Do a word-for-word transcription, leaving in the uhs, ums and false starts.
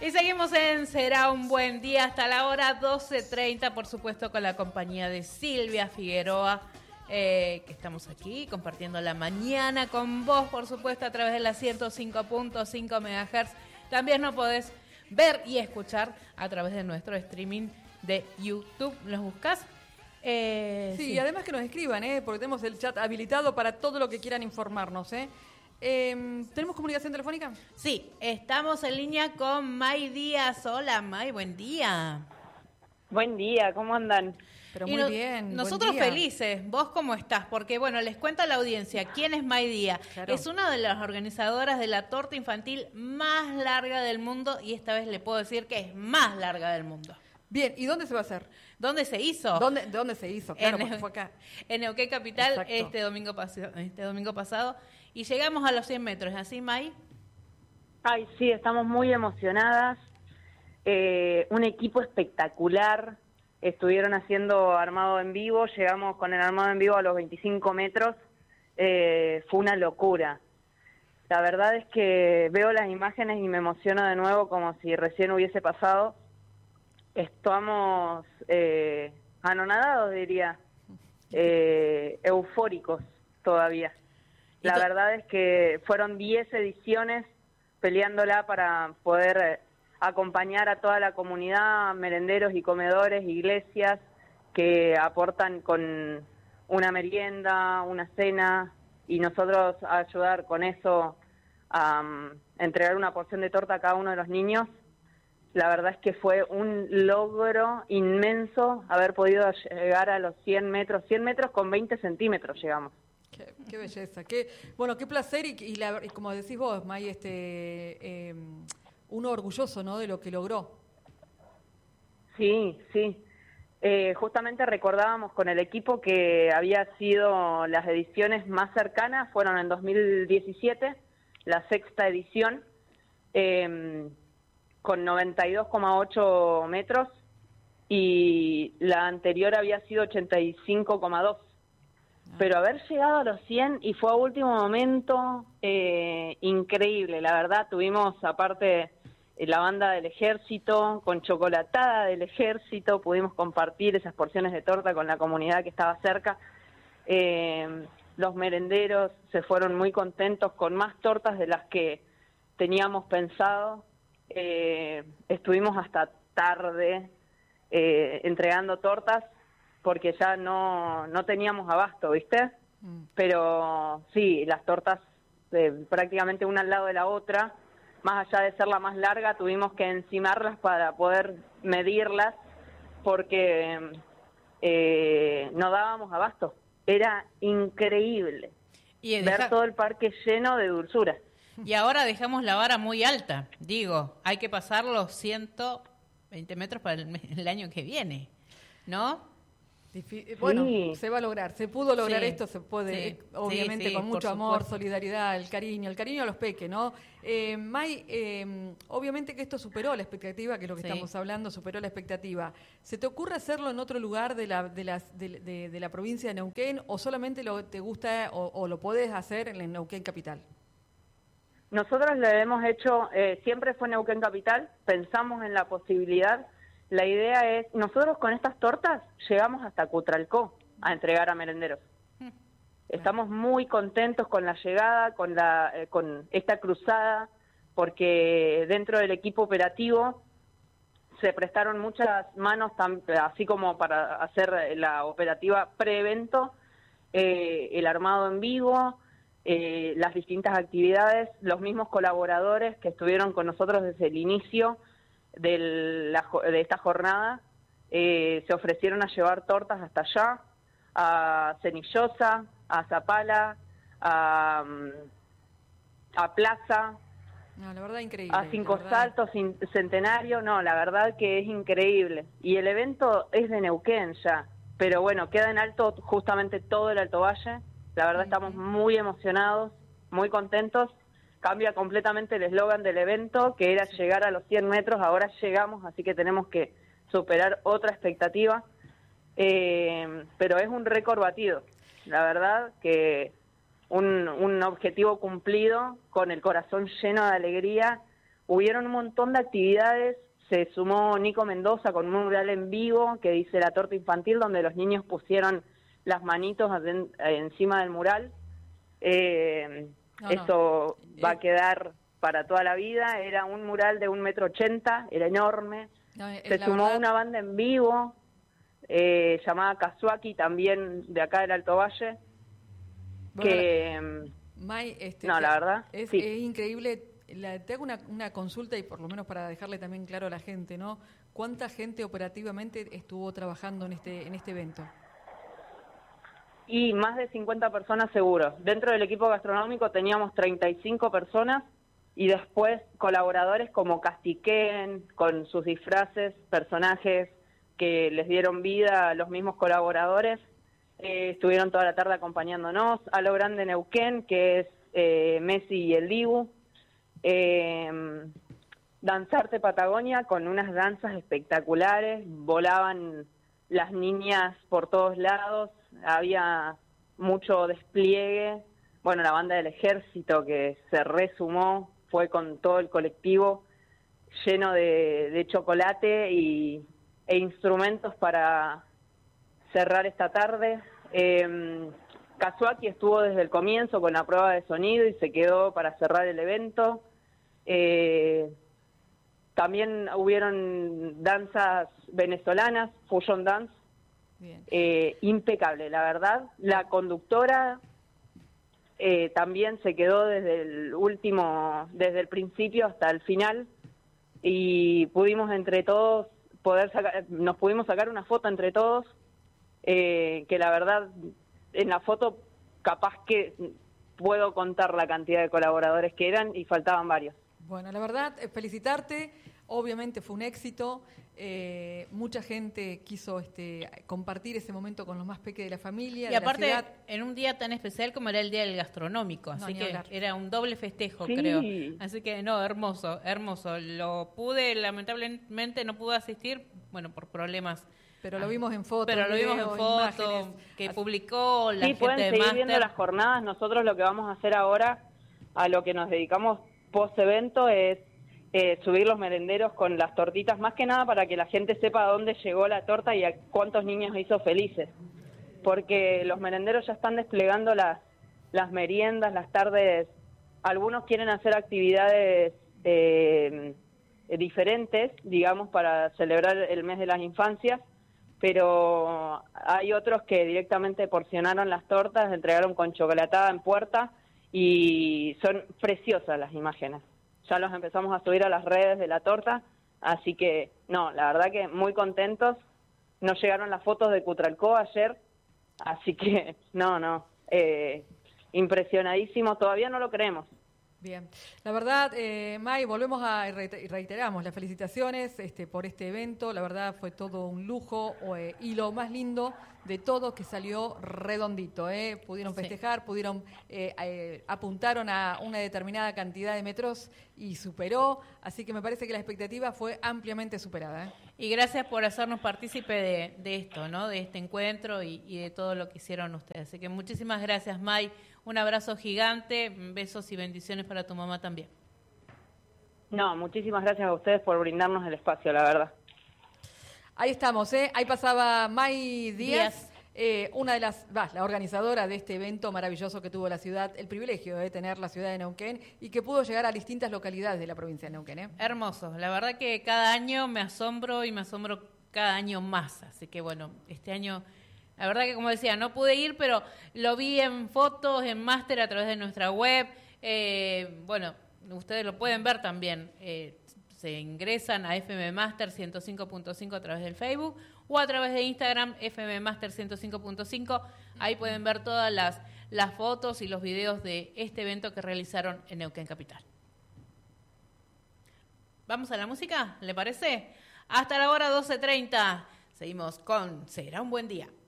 Y seguimos en Será un buen día hasta la hora doce treinta, por supuesto con la compañía de Silvia Figueroa, eh, que estamos aquí compartiendo la mañana con vos, por supuesto, a través de la ciento cinco punto cinco megahertz. También nos podés ver y escuchar a través de nuestro streaming de YouTube. ¿Los buscás? Eh, sí, sí, y además que nos escriban, ¿eh? Porque tenemos el chat habilitado para todo lo que quieran informarnos, ¿eh? Eh, ¿Tenemos comunicación telefónica? Sí, estamos en línea con May Díaz. Hola, May, buen día. Buen día, ¿cómo andan? Pero Y muy no, bien. Nosotros buen día. felices. ¿Vos cómo estás? Porque, bueno, les cuento a la audiencia, ¿quién es May Díaz? Claro. Es una de las organizadoras de la torta infantil más larga del mundo y esta vez le puedo decir que es más larga del mundo. Bien, ¿y dónde se va a hacer? ¿Dónde se hizo? ¿Dónde, ¿Dónde se hizo? Claro, en, porque fue acá. En Neuquén Capital. Exacto. este domingo, pas- este domingo pasado. Y llegamos a los cien metros, ¿así, May? Ay, sí, estamos muy emocionadas. Eh, un equipo espectacular. Estuvieron haciendo armado en vivo. Llegamos con el armado en vivo a los veinticinco metros. Eh, fue una locura. La verdad es que veo las imágenes y me emociono de nuevo como si recién hubiese pasado. Estamos eh, anonadados, diría. Eh, eufóricos todavía. La to- verdad es que fueron diez ediciones peleándola para poder eh, acompañar a toda la comunidad, merenderos y comedores, iglesias, que aportan con una merienda, una cena, y nosotros a ayudar con eso a um, entregar una porción de torta a cada uno de los niños. La verdad es que fue un logro inmenso haber podido llegar a los cien metros, cien metros con veinte centímetros llegamos. Qué, qué belleza, qué bueno, qué placer y, y, la, y como decís vos, May, este, eh, uno orgulloso, ¿no?, de lo que logró. Sí, sí. Eh, justamente recordábamos con el equipo que había sido las ediciones más cercanas, fueron en dos mil diecisiete, la sexta edición, eh, con noventa y dos coma ocho metros, y la anterior había sido ochenta y cinco coma dos. Pero haber llegado a los cien y fue a último momento, eh, increíble, la verdad. Tuvimos aparte eh, la banda del ejército, con chocolatada del ejército, pudimos compartir esas porciones de torta con la comunidad que estaba cerca. Eh, los merenderos se fueron muy contentos con más tortas de las que teníamos pensado. Eh, estuvimos hasta tarde eh, entregando tortas, porque ya no, no teníamos abasto, ¿viste? Mm. Pero sí, las tortas eh, prácticamente una al lado de la otra, más allá de ser la más larga, tuvimos que encimarlas para poder medirlas, porque eh, no dábamos abasto. Era increíble y ver deja... todo el parque lleno de dulzura. Y ahora dejamos la vara muy alta. Digo, hay que pasar los ciento veinte metros para el, el año que viene, ¿no? Bueno, sí. se va a lograr, se pudo lograr sí, esto, se puede, sí, obviamente sí, sí, con mucho amor, supuesto. solidaridad, el cariño, el cariño a los peques, ¿no? Eh, May, eh, obviamente que esto superó la expectativa, que es lo que sí. estamos hablando, superó la expectativa. ¿Se te ocurre hacerlo en otro lugar de la de, las, de, de, de la provincia de Neuquén o solamente lo te gusta o, o lo podés hacer en Neuquén Capital? Nosotros lo hemos hecho, eh, siempre fue Neuquén Capital, pensamos en la posibilidad. La idea es, nosotros con estas tortas llegamos hasta Cutralcó a entregar a merenderos. Estamos muy contentos con la llegada, con la eh, con esta cruzada, porque dentro del equipo operativo se prestaron muchas manos, así como para hacer la operativa pre-evento, eh, el armado en vivo, eh, las distintas actividades, los mismos colaboradores que estuvieron con nosotros desde el inicio de, la, de esta jornada, eh, se ofrecieron a llevar tortas hasta allá, a Cenillosa, a Zapala, a, a Plaza, no, la verdad increíble, a Cinco Saltos, Centenario. No, la verdad que es increíble. Y el evento es de Neuquén ya, pero bueno, queda en alto justamente todo el Alto Valle. La verdad uh-huh. Estamos muy emocionados, muy contentos. Cambia completamente el eslogan del evento, que era llegar a los cien metros, ahora llegamos, así que tenemos que superar otra expectativa. Eh, pero es un récord batido, la verdad que un, un objetivo cumplido, con el corazón lleno de alegría, hubieron un montón de actividades. Se sumó Nico Mendoza con un mural en vivo que dice La Torta Infantil, donde los niños pusieron las manitos aden- encima del mural. Eh, no, esto no. va Eh. a quedar para toda la vida. Era un mural de un metro ochenta, era enorme. No, eh, Se sumó verdad... una banda en vivo eh, llamada Kazuaki, también de acá del Alto Valle. Bueno, que May, este, no, que la verdad, es, sí. es increíble. La, te hago una, una consulta y por lo menos para dejarle también claro a la gente, ¿no? ¿Cuánta gente operativamente estuvo trabajando en este en este evento? Y más de cincuenta personas seguro. Dentro del equipo gastronómico teníamos treinta y cinco personas y después colaboradores como Castiquen, con sus disfraces, personajes que les dieron vida a los mismos colaboradores. Eh, estuvieron toda la tarde acompañándonos. A lo grande Neuquén, que es eh, Messi y el Dibu. Eh, Danzarte Patagonia, con unas danzas espectaculares, volaban las niñas por todos lados, había mucho despliegue. Bueno, la banda del ejército que se resumó, fue con todo el colectivo lleno de, de chocolate y, e instrumentos para cerrar esta tarde. Eh, Kazuaki estuvo desde el comienzo con la prueba de sonido y se quedó para cerrar el evento. Eh, también hubieron danzas venezolanas, Fusion Dance, eh, impecable, la verdad. La conductora eh, también se quedó desde el último, desde el principio hasta el final, y pudimos entre todos poder sacar, nos pudimos sacar una foto entre todos, eh, que la verdad en la foto capaz que puedo contar la cantidad de colaboradores que eran y faltaban varios. Bueno, la verdad, felicitarte. Obviamente fue un éxito. Eh, mucha gente quiso este, compartir ese momento con los más pequeños de la familia. Y de aparte, la ciudad. En un día tan especial como era el Día del Gastronómico, así No, que hablar. era un doble festejo, Sí. creo. Así que, no, hermoso, hermoso. Lo pude, lamentablemente no pude asistir, bueno, por problemas. Pero lo vimos en fotos. Pero lo vimos en fotos que publicó la sí, gente pueden de seguir Master. viendo las jornadas. Nosotros lo que vamos a hacer ahora, a lo que nos dedicamos post-evento, es eh, subir los merenderos con las tortitas, más que nada para que la gente sepa a dónde llegó la torta y a cuántos niños hizo felices. Porque los merenderos ya están desplegando las, las meriendas, las tardes. Algunos quieren hacer actividades eh, diferentes, digamos, para celebrar el mes de las infancias, pero hay otros que directamente porcionaron las tortas, entregaron con chocolatada en puerta y son preciosas las imágenes. Ya los empezamos a subir a las redes de la torta, así que no, la verdad que muy contentos. Nos llegaron las fotos de Cutralcó ayer, así que no, no, eh, impresionadísimo, todavía no lo creemos. Bien, la verdad, eh, May, volvemos a y reiteramos las felicitaciones este, por este evento. La verdad fue todo un lujo eh, y lo más lindo de todo que salió redondito. Eh. Pudieron festejar, sí. pudieron eh, eh, apuntaron a una determinada cantidad de metros y superó. Así que me parece que la expectativa fue ampliamente superada. Eh. Y gracias por hacernos partícipe de, de esto, ¿no? De este encuentro y, y de todo lo que hicieron ustedes. Así que muchísimas gracias, May. Un abrazo gigante, besos y bendiciones para tu mamá también. No, muchísimas gracias a ustedes por brindarnos el espacio, la verdad. Ahí estamos, ¿eh? Ahí pasaba May Díaz, Díaz. Eh, una de las, bah, la organizadora de este evento maravilloso que tuvo la ciudad, el privilegio de tener la ciudad de Neuquén y que pudo llegar a distintas localidades de la provincia de Neuquén. ¿eh? Hermoso, la verdad que cada año me asombro y me asombro cada año más, así que bueno, este año... La verdad que, como decía, no pude ir, pero lo vi en fotos, en máster a través de nuestra web. Eh, bueno, ustedes lo pueden ver también. Eh, se ingresan a F M Master ciento cinco punto cinco a través del Facebook o a través de Instagram, F M Master ciento cinco punto cinco. Ahí pueden ver todas las, las fotos y los videos de este evento que realizaron en Neuquén Capital. ¿Vamos a la música? ¿Le parece? Hasta la hora doce treinta. Seguimos con Será un buen día.